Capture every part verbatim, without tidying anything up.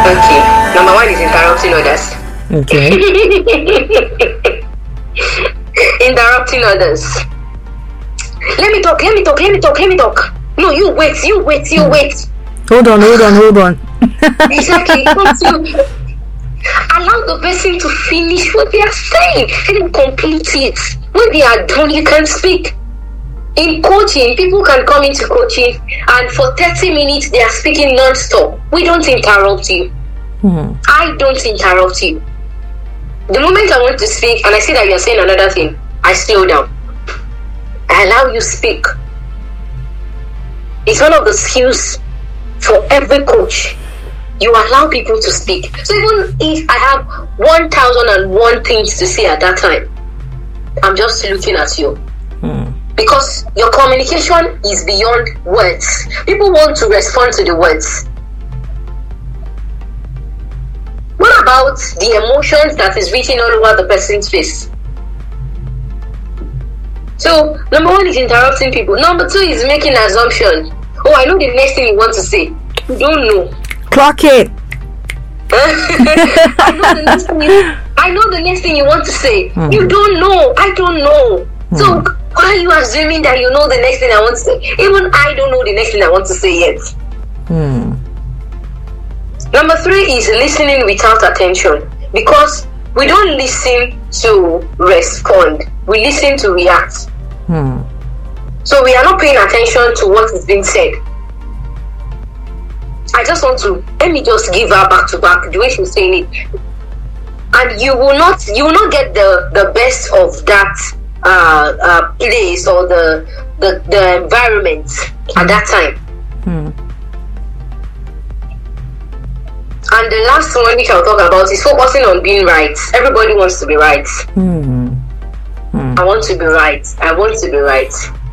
Okay. Number one is interrupting others. Okay. Interrupting others. Let me talk, let me talk, let me talk, let me talk. No, you wait, you wait, you wait. Hold on, hold on, hold on. Exactly. Allow the person to finish what they are saying. Let them complete it. When they are done, you can speak. In coaching, people can come into coaching and for thirty minutes they are speaking non-stop. We don't interrupt you. Hmm. I don't interrupt you. The moment I want to speak and I see that you are saying another thing, I slow down. I allow you speak. It's one of the skills for every coach. You allow people to speak. So even if I have one thousand and one things to say at that time, I'm just looking at you. Hmm. Because your communication is beyond words. People want to respond to the words. What about the emotions that is written all over the person's face? So, number one is interrupting people. Number two is making assumptions. Oh, I know the next thing you want to say. You don't know. Clock it. I know the next thing you, I know the next thing you want to say. Mm. You don't know. I don't know. Mm. So, why are you assuming that you know the next thing I want to say? Even I don't know the next thing I want to say yet. Hmm. Number three is listening without attention. Because we don't listen to respond. We listen to react. Hmm. So we are not paying attention to what is being said. I just want to, let me just give her back to back the way she's saying it. And you will not, you will not get the, the best of that Uh, uh, place or the, the the environment at that time. Hmm. And the last one which I'll talk about is focusing on being right. Everybody wants to be right. Hmm. Hmm. I want to be right. I want to be right.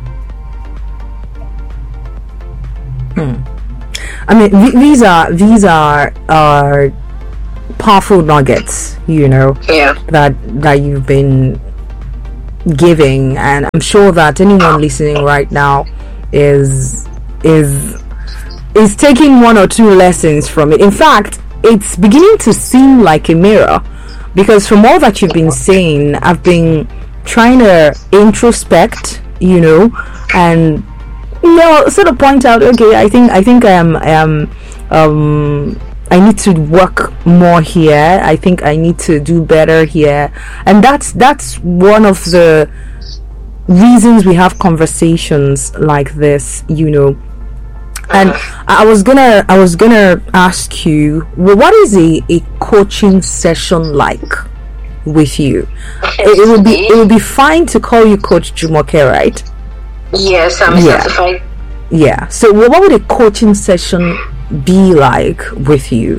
Hmm. I mean, th- these are these are are powerful nuggets, you know. Yeah. That that you've been giving, and I'm sure that anyone listening right now is is is taking one or two lessons from it. In fact, it's beginning to seem like a mirror, because from all that you've been saying, I've been trying to introspect, you know, and you know, sort of point out, okay, I think I think I am I am um I need to work more here. I think I need to do better here. And that's that's one of the reasons we have conversations like this, you know. And I was gonna I was gonna ask you, well, what is a, a coaching session like with you? It, it would be it would be fine to call you Coach Jumoke, right? Yes, I'm yeah. certified. Yeah. So what would a coaching session be like with you?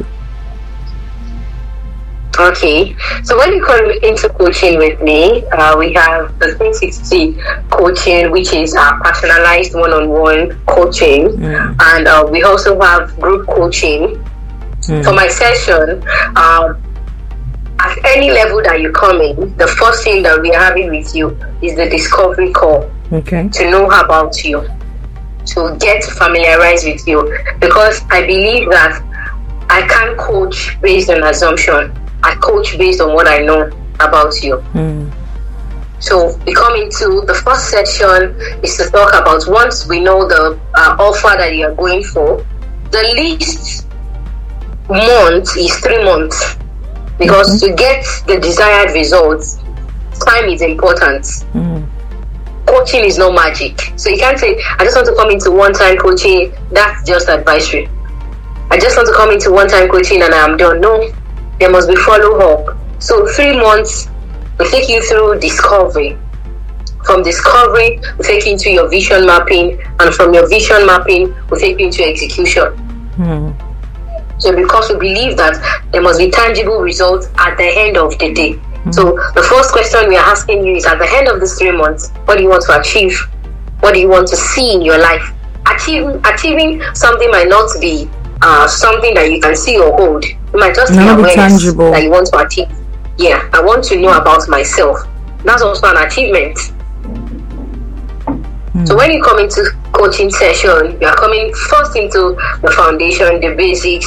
Okay, so when you come into coaching with me, uh, we have the three sixty coaching, which is uh, personalized one-on-one coaching, mm. and uh, we also have group coaching. Mm. For my session, um, at any level that you come in, the first thing that we are having with you is the discovery call. Okay. To know about you, to get familiarized with you, because I believe that I can't coach based on assumption. I coach based on what I know about you. Mm. So we come into the first section is to talk about, once we know the uh, offer that you are going for, the least month is three months, because mm-hmm. to get the desired results, time is important. Mm. Coaching is no magic. So you can't say, I just want to come into one-time coaching, that's just advisory. I just want to come into one-time coaching and I'm done. No, there must be follow-up. So three months, we take you through discovery. From discovery, we take you into your vision mapping, and from your vision mapping, we take you into execution. Mm. So because we believe that there must be tangible results at the end of the day. Mm. So the first question we are asking you is, at the end of this three months, what do you want to achieve? What do you want to see in your life? Achieving, achieving something might not be uh, something that you can see or hold. It might just be awareness tangible that you want to achieve. Yeah, I want to know about myself. That's also an achievement. Mm. So when you come into coaching session, you are coming first into the foundation, the basics,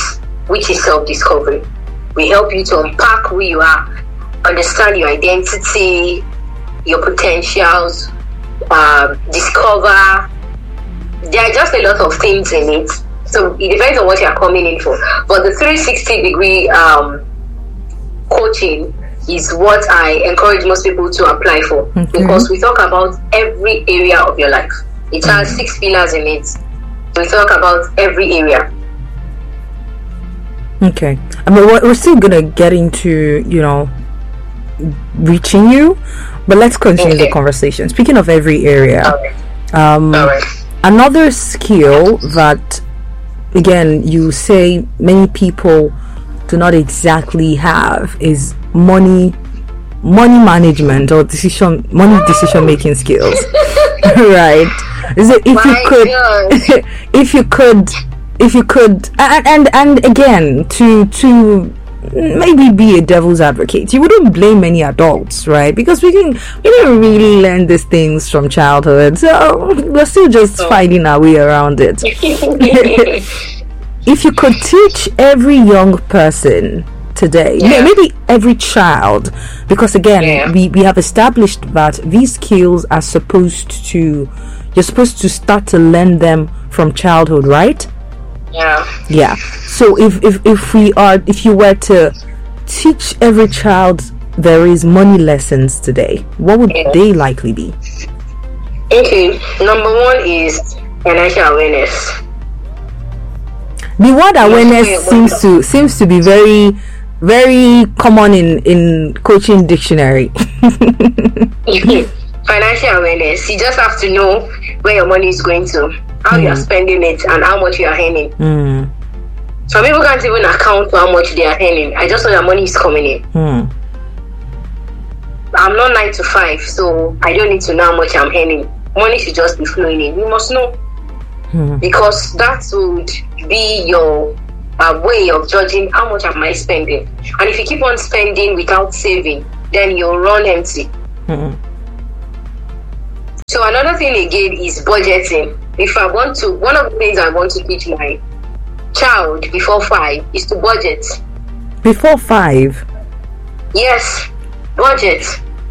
which is self-discovery. We help you to unpack who you are, understand your identity, your potentials, uh, discover. There are just a lot of things in it. So it depends on what you're coming in for. But the three sixty degree um, coaching is what I encourage most people to apply for. Okay. Because we talk about every area of your life. It has six pillars in it. We talk about every area. Okay. I mean, we're still going to get into, you know, reaching you. But let's continue okay. the conversation. Speaking of every area, All right. Um, All right. another skill that, again, you say many people do not exactly have is money money management or decision money decision making skills. Right? Is it if My you could if you could if you could and, and and again to to maybe be a devil's advocate, you wouldn't blame many adults, right? Because we didn't we didn't really learn these things from childhood, so we're still just oh. finding our way around it. If you could teach every young person today, yeah. maybe every child, because again, yeah. we, we have established that these skills are supposed to, you're supposed to start to learn them from childhood, right? Yeah. Yeah. So if, if, if we are, if you were to teach every child there is money lessons today, what would yeah. they likely be? Okay. Number one is financial awareness. The word awareness seems to seems to be very, very common in, in coaching dictionary. Financial awareness. You just have to know where your money is going to, how mm. you are spending it, and how much you are earning. Mm. Some people can't even account for how much they are earning. I just know that money is coming in. Mm. I'm not nine to five, so I don't need to know how much I'm earning. Money should just be flowing in. You must know. Hmm. Because that would be your uh, way of judging how much am I spending. And if you keep on spending without saving, then you'll run empty. Hmm. So another thing again is budgeting. If I want to, one of the things I want to teach my child before five is to budget. Before five? Yes, budget.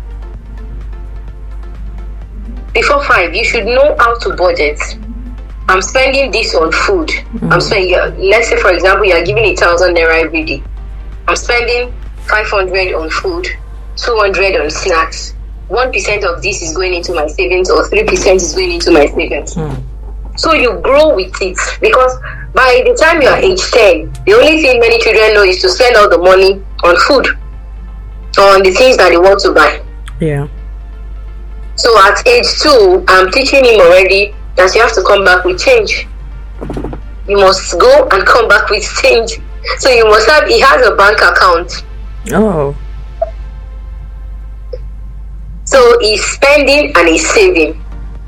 Before five, you should know how to budget. I'm spending this on food. Mm. I'm spending, let's say for example, you're giving a thousand naira every day. I'm spending five hundred on food, two hundred on snacks. One percent of this is going into my savings, or three percent is going into my savings. Mm. So you grow with it, because by the time you are age ten, the only thing many children know is to spend all the money on food, or on the things that they want to buy. Yeah. So at age two, I'm teaching him already that you have to come back with change. You must go and come back with change. So you must have, he has a bank account. Oh. So he's spending and he's saving.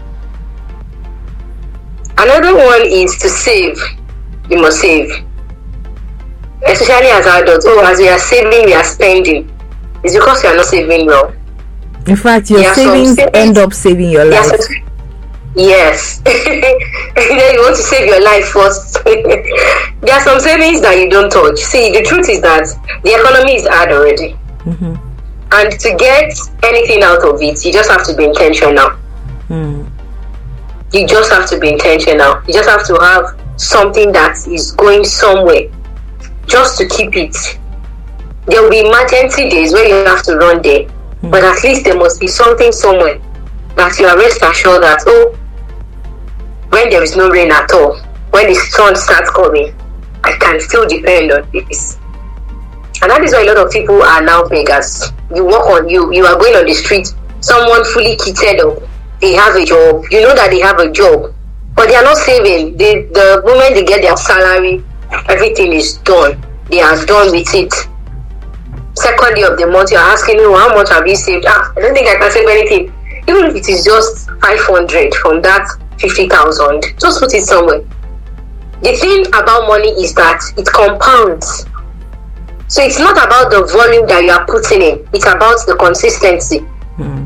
Another one is to save. You must save. Especially as adults. Oh, as we are saving, we are spending. It's because we are not saving well. In fact, your savings, savings end up saving your life. Yes. Then you want to save your life first. There are some savings that you don't touch. See, the truth is that the economy is hard already. Mm-hmm. And to get anything out of it, you just have to be intentional. Mm. You just have to be intentional. You just have to have something that is going somewhere just to keep it. There will be emergency days where you have to run there. Mm. But at least there must be something somewhere that you are rest assured that, oh, when there is no rain at all, when the sun starts coming, I can still depend on this. And that is why a lot of people are now beggars. You walk on, you you are going on the street, someone fully kitted up, they have a job, you know that they have a job, but they are not saving. They, the moment they get their salary, everything is done. They are done with it. Second day of the month, you are asking me, well, how much have you saved? Ah, I don't think I can save anything. Even if it is just five hundred from that fifty thousand, just put it somewhere. The thing about money is that it compounds. So it's not about the volume that you are putting in, it's about the consistency. Mm.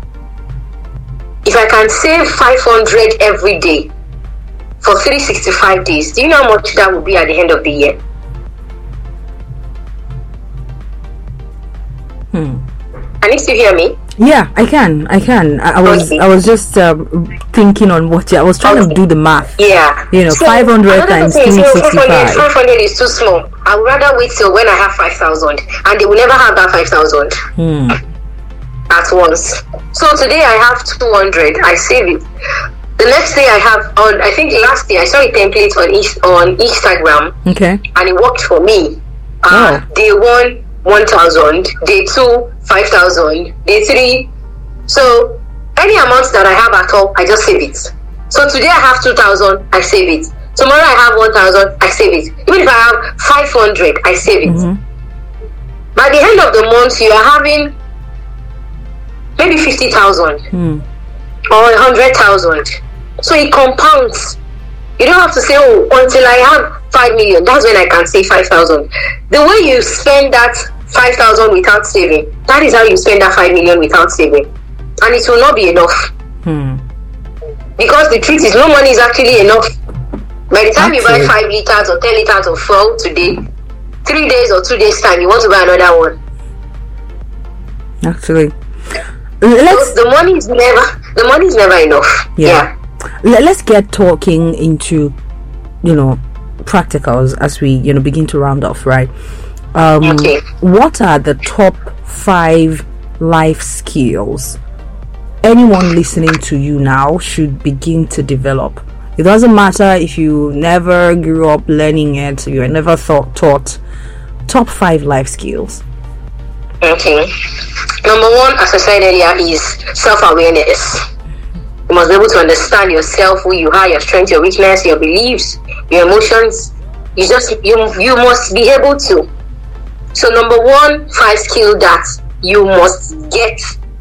If I can save five hundred every day for three hundred sixty-five days, do you know how much that will be at the end of the year? Hmm. Can you still hear me? Yeah, I can. I can. I, I was. Okay. I was just um, thinking on what. I was trying Okay. to do the math. Yeah. You know, So, five hundred another times thing is, three you know, sixty-five. five hundred is too small. I would rather wait till when I have five thousand, and they will never have that five thousand Hmm. at once. So today I have two hundred. I save it. The next day I have on. I think last day I saw a template on each on Instagram, Okay. and it worked for me. Uh, Oh. Day one, one thousand. Day two, five thousand. Day three. So any amount that I have at all, I just save it. So today I have two thousand, I save it. Tomorrow I have one thousand, I save it. Even if I have five hundred, I save it. Mm-hmm. By the end of the month, you are having maybe fifty thousand Hmm. or one hundred thousand. So it compounds. You don't have to say, oh, until I have five million, that's when I can save five thousand. The way you spend that five thousand without saving, that is how you spend that five million without saving. And it will not be enough. Hmm. Because the truth is, no money is actually enough. By the time you buy Actually. five liters or ten liters of fuel today, three days or two days time, you want to buy another one. Actually, let's So the money is never, the money is never enough. Yeah. Let- let's get talking into, you know, practicals as we, you know, begin to round off, right? Um, Okay. What are the top five life skills anyone listening to you now should begin to develop? It doesn't matter if you never grew up learning it, you were never thought taught. Top five life skills. Okay. Number one, as I said earlier, is self-awareness. You must be able to understand yourself, who you are, your strengths, your weakness, your beliefs, your emotions. You just you you must be able to. So number one, five skill that you must get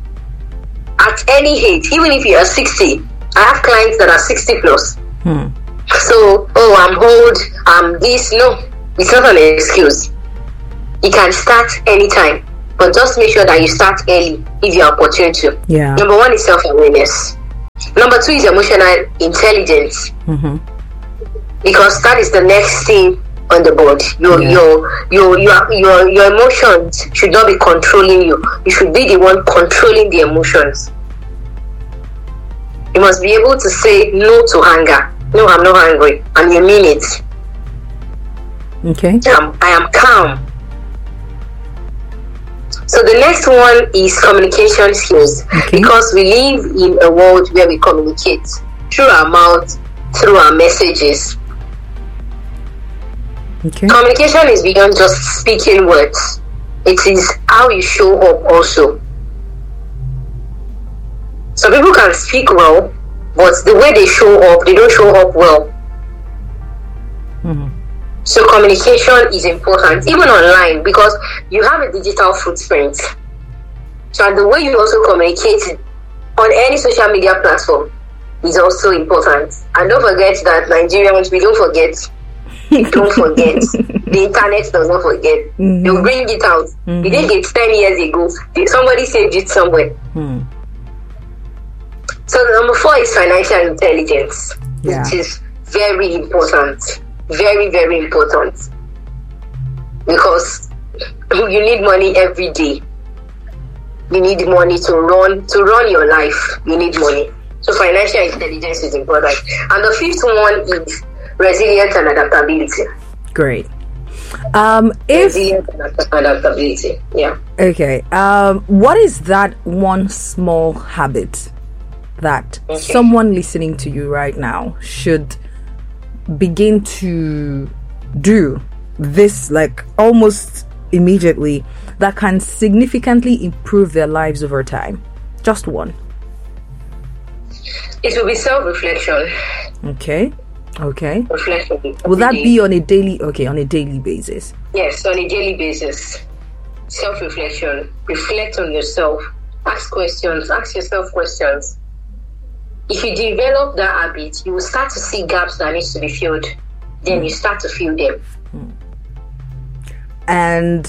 at any age, even if you are sixty. I have clients that are sixty plus. Hmm. So, oh, I'm old, I'm this. No, it's not an excuse. You can start anytime, but just make sure that you start early if you're opportune to. Yeah. Number one is self-awareness. Number two is emotional intelligence, Mm-hmm. because that is the next thing on the board. Your Yeah. your your your your your emotions should not be controlling you. You should be the one controlling the emotions. You must be able to say no to anger. No, I'm not angry, and you mean it. Okay. I'm, I am calm. So the next one is communication skills, Okay. because we live in a world where we communicate through our mouth, through our messages. Okay. Communication is beyond just speaking words. It is how you show up also. Some people can speak well, but the way they show up, they don't show up well. Mm-hmm. So communication is important, even online, because you have a digital footprint. So and the way you also communicate on any social media platform is also important. And don't forget that Nigerians, we don't forget. We don't forget. The internet does not forget. Mhm. You bring it out. Mhm. You did it ten years ago. Somebody saved it somewhere. Hmm. So number four is financial intelligence, Yeah. which is very important. Very, very important. Because you need money every day. You need money to run to run your life. You need money. So financial intelligence is important. And the fifth one is resilience and adaptability. Great. Um, if Resilience and adapt- adaptability. Yeah. okay, um, what is that one small habit that Okay. someone listening to you right now should begin to do this, like almost immediately, that can significantly improve their lives over time? Just one. It will be self-reflection. Okay. Okay. Reflection. Will that every day. be on a daily? Okay, on a daily basis. Yes, on a daily basis. Self-reflection. Reflect on yourself. Ask questions. Ask yourself questions. If you develop that habit, you will start to see gaps that need to be filled. Then you start to fill them. And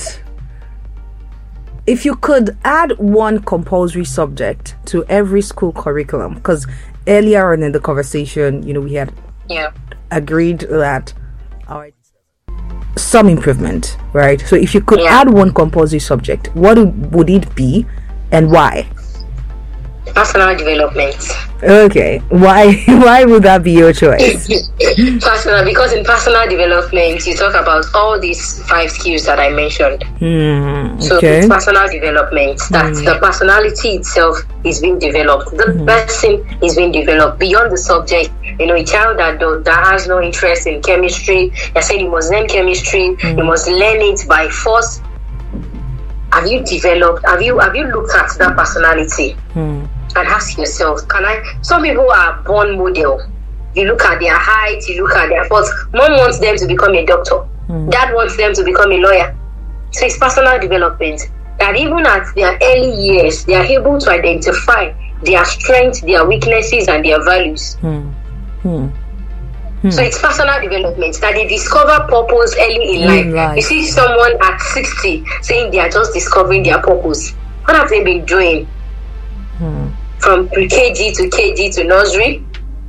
if you could add one compulsory subject to every school curriculum, because earlier on in the conversation, you know, we had Yeah. agreed that our some improvement, right? So if you could Yeah. add one compulsory subject, what would would it be and why? Personal development. Okay, why why would that be your choice? Personal, because in personal development, you talk about all these five skills that I mentioned. Hmm, So okay. it's personal development, that the personality itself is being developed. The person is being developed beyond the subject. You know, a child that do, that has no interest in chemistry, I said you must learn chemistry, you must learn it by force. Have you developed, have you have you looked at that personality? Hmm. And ask yourself, can I? Some people are born model. You look at their height, you look at their thoughts. Mom wants them to become a doctor. Dad wants them to become a lawyer. So it's personal development. That even at their early years, they are able to identify their strengths, their weaknesses, and their values. Hmm. Hmm. So it's personal development, that they discover purpose early in life. In life. You see someone at sixty saying they are just discovering their purpose. What have they been doing? Hmm. From pre-K G to K G to nursery?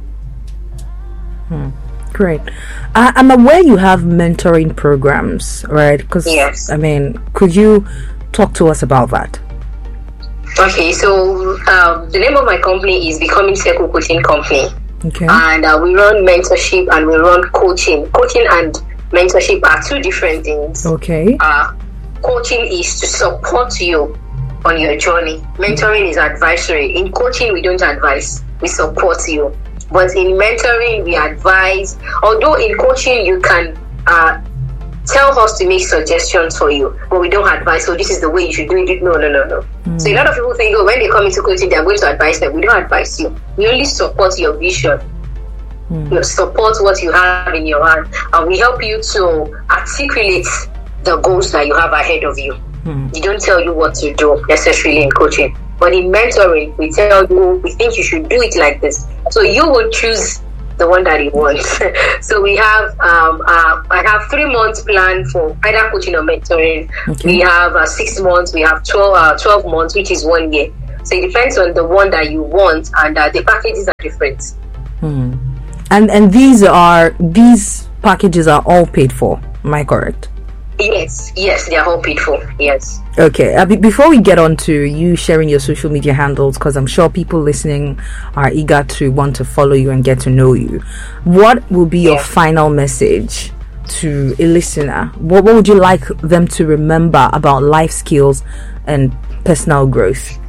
Great. I, I'm aware you have mentoring programs, right? Because Yes. I mean, could you talk to us about that? Okay, so um, the name of my company is Becoming Circle Coaching Company. Okay. And uh, we run mentorship and we run coaching. Coaching and mentorship are two different things. Okay. Uh, coaching is to support you on your journey. Mentoring is advisory. In coaching, we don't advise, we support you. But in mentoring, we advise. Although in coaching, you can uh, tell us to make suggestions for you, but we don't advise. So this is the way you should do it. No, no, no, no. Mm. So a lot of people think, oh, when they come into coaching, they're going to advise them. We don't advise you. We only support your vision. Mm. You support what you have in your hand, and we help you to articulate the goals that you have ahead of you. Mm. We don't tell you what to do necessarily in coaching, but in mentoring, we tell you we think you should do it like this. So you will choose the one that you want. So we have um uh, I have three months plan for either coaching or mentoring. Okay. We have uh, six months. We have twelve uh, twelve months, which is one year. So it depends on the one that you want, and uh, the packages are different. Hmm. And and these are these packages are all paid for. Am I correct? Yes, yes, they are all paid for. Yes. Okay. Uh, b- before we get on to you sharing your social media handles, because I'm sure people listening are eager to want to follow you and get to know you, what will be your yeah. final message to a listener? What, what would you like them to remember about life skills and personal growth?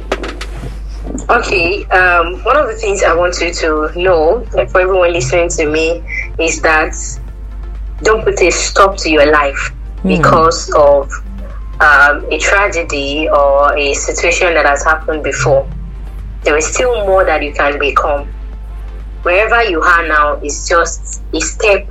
Okay. Um, one of the things I want you to know, like for everyone listening to me, is that don't put a stop to your life because mm. of um, a tragedy or a situation that has happened before. There is still more that you can become. Wherever you are now is just a step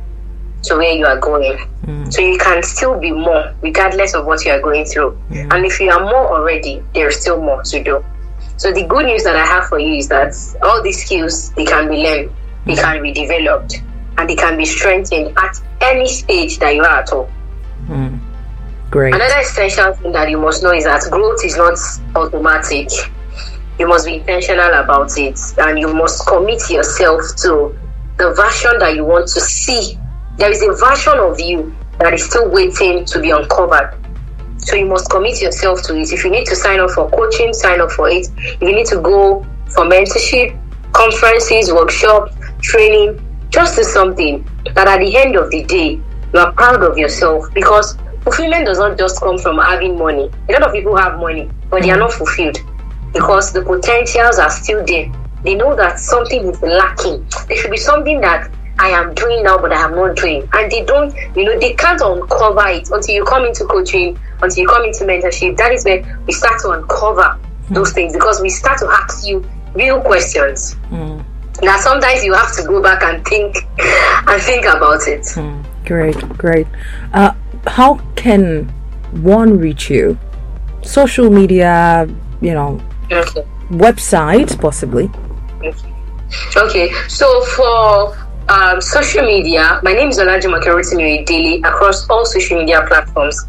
to where you are going. Mm. So you can still be more regardless of what you are going through. Mm. And if you are more already, there is still more to do. So the good news that I have for you is that all these skills, they can be learned, they mm. can be developed, and they can be strengthened at any stage that you are at all. Mm. Great. Another essential thing that you must know is that growth is not automatic. You must be intentional about it, and you must commit yourself to the version that you want to see. There is a version of you that is still waiting to be uncovered. So you must commit yourself to it. If you need to sign up for coaching, sign up for it. If you need to go for mentorship, conferences, workshops, training, just do something that at the end of the day, you are proud of yourself, because fulfillment does not just come from having money. A lot of people have money, but they are not fulfilled because the potentials are still there. They know that something is lacking. There should be something that I am doing now, but I am not doing. And they don't, you know, they can't uncover it until you come into coaching, until you come into mentorship. That is where we start to uncover mm. those things, because we start to ask you real questions. Mm. Now, sometimes you have to go back and think and think about it. Mm. Great, great. Uh, how can one reach you? Social media, you know, okay. website, possibly. Okay. okay. So for um, social media, my name is Olajumoke Rotimi Oyedele across all social media platforms.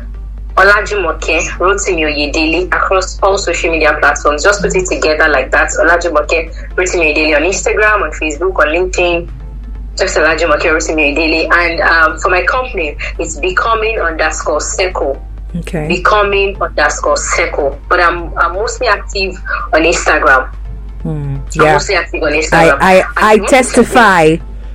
Olajumoke Rotimi Oyedele across all social media platforms. Just put it together like that. Olajumoke Rotimi Oyedele on Instagram, on Facebook, on LinkedIn, Just Olajumoke Rotimi Daily. And um, for my company, it's becoming underscore Seco. Okay. Becoming underscore Seco. But I'm I'm mostly active on Instagram. Hmm. I'm Yeah. mostly active on Instagram. I I, I testify.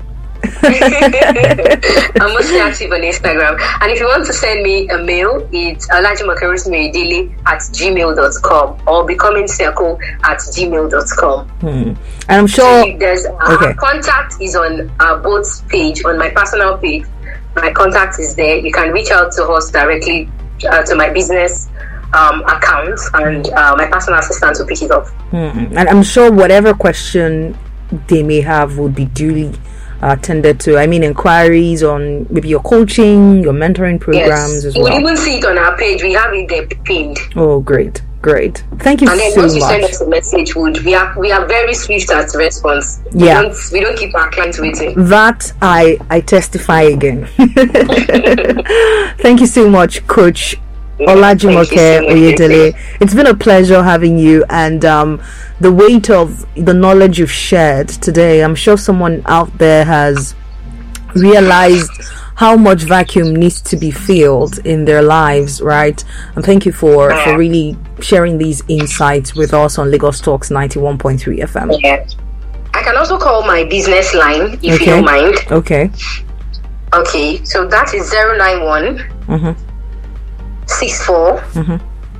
I'm mostly active on Instagram. And if you want to send me a mail, it's olajumokerosmedili at gmail dot com or becoming circle at gmail dot com. Hmm. And I'm sure So there's uh, okay. contact is on uh, both page, on my personal page. My contact is there. You can reach out to us directly uh, to my business um, account, and uh, my personal assistant will pick it up. Hmm. And I'm sure whatever question they may have would be duly attended to. I mean, inquiries on maybe your coaching, your mentoring programs Yes. as You well. will even see it on our page. We have it there pinned. Oh, great, great. Thank you And then so once you send much. us a message, would we are we are very swift at response. Yeah. We don't, we don't keep our clients waiting. That I I testify again. Thank you so much, Coach Olajumoke Thank you so much. Oyedele. It's been a pleasure having you, and um, the weight of the knowledge you've shared today, I'm sure someone out there has realized how much vacuum needs to be filled in their lives, right? And thank you for, for really sharing these insights with us on Lagos Talks ninety-one point three F M. Yeah. I can also call my business line if Okay. you don't mind. Okay. Okay, so that is zero nine one Mm-hmm. six four Mm-hmm.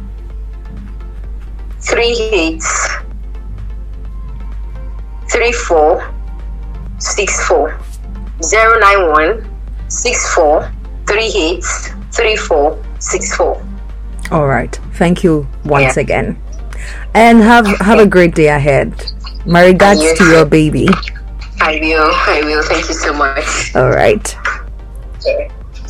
three eight three four six four zero nine one six four three eight three four six four. All right. Thank you once Yeah. again. And have have a great day ahead. My regards And you to too. your baby. I will, I will. Thank you so much. All right. Yeah.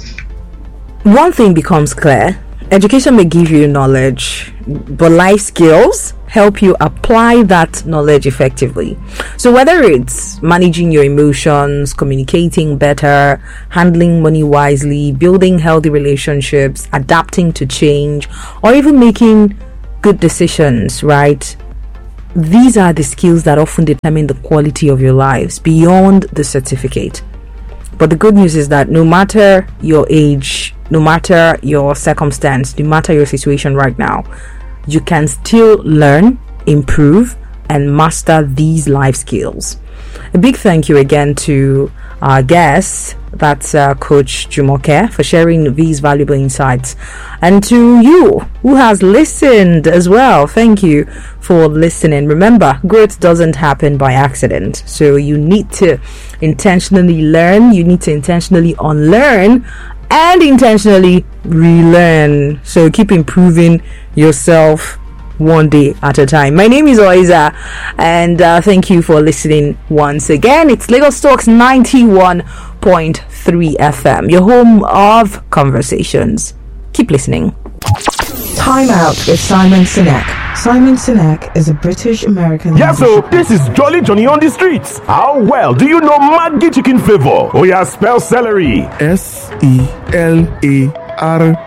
One thing becomes clear. Education may give you knowledge, but life skills help you apply that knowledge effectively. So whether it's managing your emotions, communicating better, handling money wisely, building healthy relationships, adapting to change, or even making good decisions, right? These are the skills that often determine the quality of your lives beyond the certificate. But the good news is that no matter your age, no matter your circumstance, no matter your situation right now, you can still learn, improve, and master these life skills. A big thank you again to our guest, that's uh, Coach Jumoke, for sharing these valuable insights, and to you who has listened as well. Thank you for listening. Remember, growth doesn't happen by accident, so you need to intentionally learn, you need to intentionally unlearn, and intentionally relearn. So keep improving yourself one day at a time. My name is Oiza, and uh, thank you for listening once again. It's Lagos Talks ninety-one point three F M, your home of conversations. Keep listening. Time Out with Simon Sinek. Simon Sinek is a British American. Yeah, so this is Jolly Johnny on the streets. How well do you know Maggi chicken flavor? Oh yeah, spell celery. S E L A R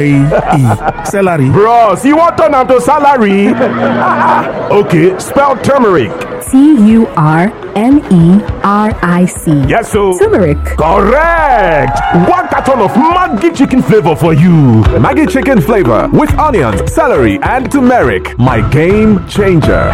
I E. Celery. Bros, you want turn am to salary? Okay, spell turmeric. T U R M E R I C. Yes, so Turmeric. correct. One carton of Maggi chicken flavor for you. Maggi chicken flavor with onions, celery, and turmeric. My game changer.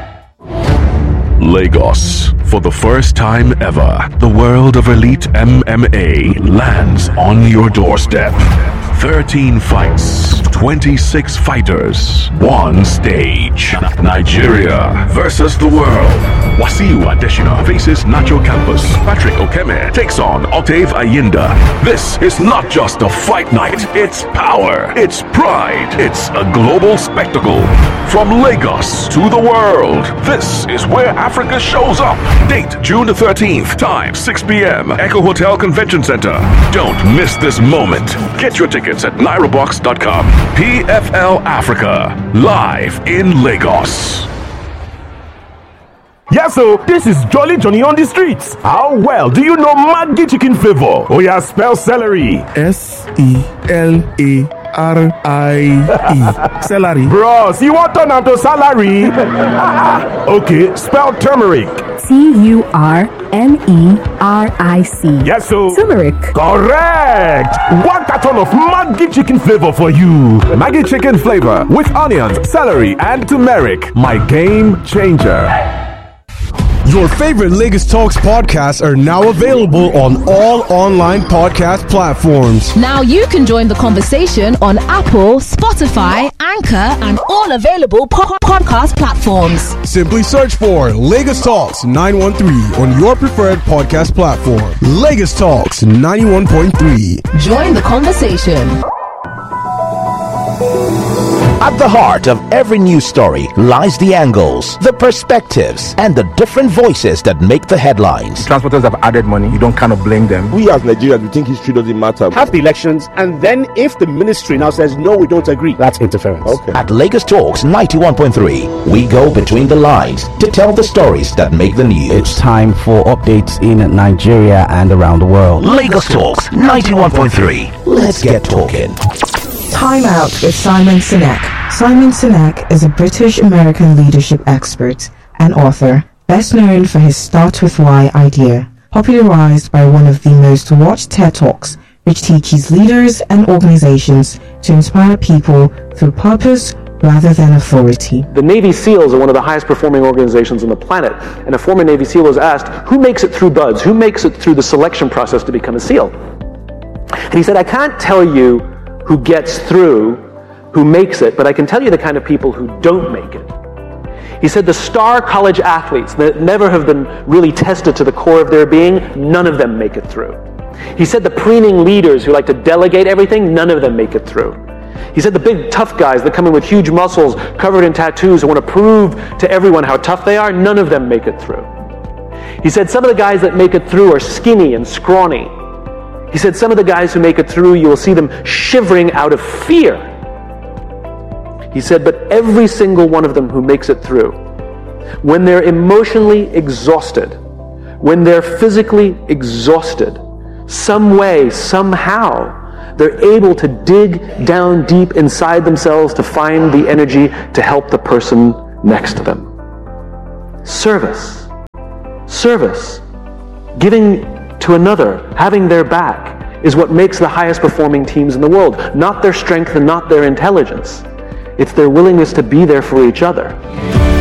Lagos. For the first time ever, the world of elite M M A lands on your doorstep. thirteen fights, twenty-six fighters, one stage. Nigeria versus the world. Wasiu Adesina faces Nacho Campos. Patrick Okeme takes on Octave Ayinda. This is not just a fight night, it's power, it's pride, it's a global spectacle. From Lagos to the world, this is where Africa shows up. Date June the thirteenth, time six p.m. Echo Hotel Convention Center. Don't miss this moment. Get your tickets at naira box dot com. P F L Africa, live in Lagos. Yeah, so this is Jolly Johnny on the streets. How well do you know Maggi chicken flavor? Oh yeah, spell celery. S E L A R I E. Celery. Bros, you want to turn out to salary? Okay, spell turmeric. T U R M E R I C. Yes, so. Turmeric. Correct. One carton of Maggi chicken flavor for you. Maggi chicken flavor with onions, celery, and turmeric. My game changer. Your favorite Lagos Talks podcasts are now available on all online podcast platforms. Now you can join the conversation on Apple, Spotify, Anchor, and all available po- podcast platforms. Simply search for Lagos Talks nine one three on your preferred podcast platform. Lagos Talks ninety-one point three. Join the conversation. At the heart of every news story lies the angles, the perspectives, and the different voices that make the headlines. Transporters have added money. You don't kind of blame them. We as Nigerians, we think history doesn't matter. Have the elections, and then if the ministry now says, no, we don't agree, that's interference. Okay. At Lagos Talks ninety-one point three, we go between the lines to tell the stories that make the news. It's time for updates in Nigeria and around the world. Lagos Talks ninety-one point three. Let's get talking. Time Out with Simon Sinek. Simon Sinek is a British-American leadership expert and author, best known for his Start With Why idea, popularized by one of the most watched TED Talks, which teaches leaders and organizations to inspire people through purpose rather than authority. The Navy SEALs are one of the highest performing organizations on the planet, and a former Navy SEAL was asked, who makes it through BUD/S? Who makes it through the selection process to become a SEAL? And he said, I can't tell you who gets through, who makes it, but I can tell you the kind of people who don't make it. He said the star college athletes that never have been really tested to the core of their being, none of them make it through. He said the preening leaders who like to delegate everything, none of them make it through. He said the big tough guys that come in with huge muscles, covered in tattoos, who want to prove to everyone how tough they are, none of them make it through. He said some of the guys that make it through are skinny and scrawny. He said some of the guys who make it through, you will see them shivering out of fear. He said, but every single one of them who makes it through, when they're emotionally exhausted, when they're physically exhausted, some way, somehow, they're able to dig down deep inside themselves to find the energy to help the person next to them. Service. Service. Giving to another, having their back, is what makes the highest performing teams in the world. Not their strength and not their intelligence. It's their willingness to be there for each other.